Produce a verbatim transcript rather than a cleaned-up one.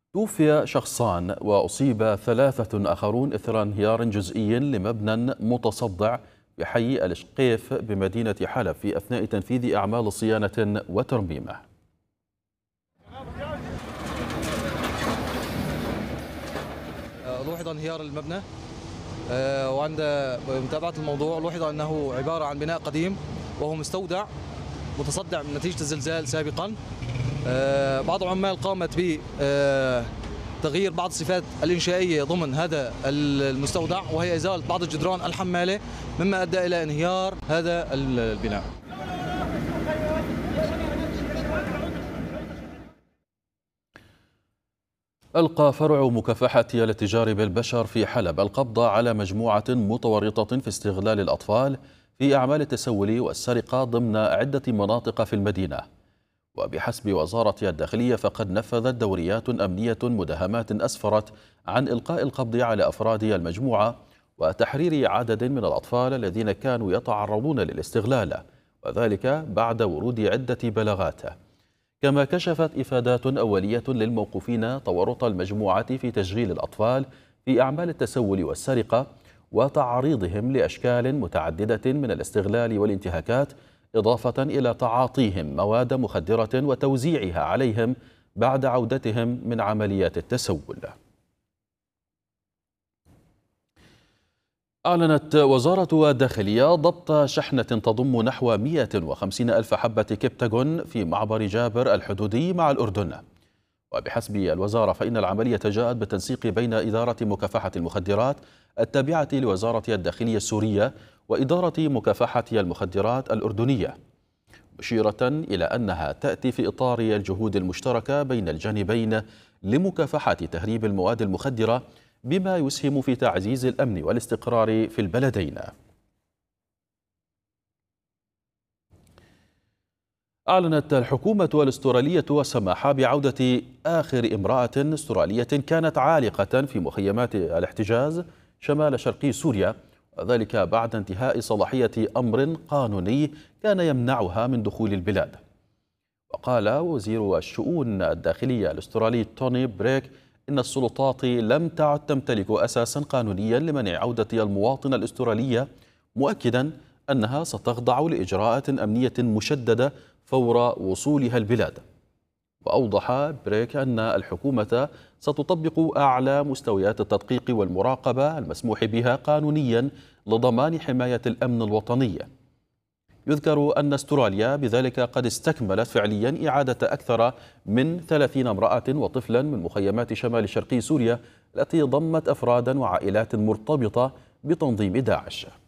توفي شخصان وأصيب ثلاثة آخرون إثر انهيار جزئي لمبنى متصدع بحي الشقيف بمدينة حلب في أثناء تنفيذ أعمال صيانة وترميمه. لوحظ انهيار المبنى، وعند متابعة الموضوع لوحظ أنه عبارة عن بناء قديم وهو مستودع متصدع من نتيجة الزلزال سابقا. بعض العمال قامت بتغيير بعض الصفات الإنشائية ضمن هذا المستودع، وهي إزالة بعض الجدران الحمالة، مما أدى إلى انهيار هذا البناء. ألقى فرع مكافحة الاتجار بالبشر في حلب القبض على مجموعة متورطة في استغلال الأطفال في أعمال التسول والسرقة ضمن عدة مناطق في المدينة. وبحسب وزارة الداخلية فقد نفذت دوريات أمنية مداهمات أسفرت عن إلقاء القبض على أفراد المجموعة وتحرير عدد من الأطفال الذين كانوا يتعرضون للاستغلال، وذلك بعد ورود عدة بلاغات. كما كشفت إفادات أولية للموقوفين تورط المجموعة في تشغيل الأطفال في أعمال التسول والسرقة وتعريضهم لأشكال متعددة من الاستغلال والانتهاكات، إضافة إلى تعاطيهم مواد مخدرة وتوزيعها عليهم بعد عودتهم من عمليات التسول. أعلنت وزارة الداخلية ضبط شحنة تضم نحو مئة وخمسين ألف حبة كبتاغون في معبر جابر الحدودي مع الأردن. وبحسب الوزارة فإن العملية جاءت بالتنسيق بين إدارة مكافحة المخدرات التابعة لوزارة الداخلية السورية وإدارة مكافحة المخدرات الأردنية، مشيرة إلى أنها تأتي في إطار الجهود المشتركة بين الجانبين لمكافحة تهريب المواد المخدرة، بما يسهم في تعزيز الأمن والاستقرار في البلدين. أعلنت الحكومة الأسترالية السماح بعودة آخر امرأة أسترالية كانت عالقة في مخيمات الاحتجاز شمال شرقي سوريا، وذلك بعد انتهاء صلاحية أمر قانوني كان يمنعها من دخول البلاد. وقال وزير الشؤون الداخلية الأسترالي توني بريك إن السلطات لم تعد تمتلك أساسا قانونيا لمنع عودة المواطنة الأسترالية، مؤكدا أنها ستخضع لإجراءات أمنية مشددة فور وصولها البلاد. وأوضح بريك أن الحكومة ستطبق أعلى مستويات التدقيق والمراقبة المسموح بها قانونيا لضمان حماية الأمن الوطني. يذكر أن استراليا بذلك قد استكملت فعليا إعادة أكثر من ثلاثين امرأة وطفلا من مخيمات شمال شرقي سوريا التي ضمت أفرادا وعائلات مرتبطة بتنظيم داعش.